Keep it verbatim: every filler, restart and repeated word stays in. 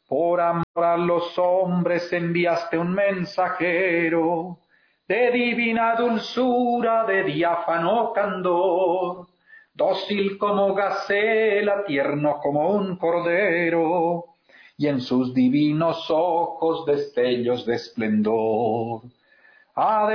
Por amor a los hombres enviaste un mensajero, de divina dulzura, de diáfano candor, dócil como gacela, tierno como un cordero, y en sus divinos ojos destellos de esplendor.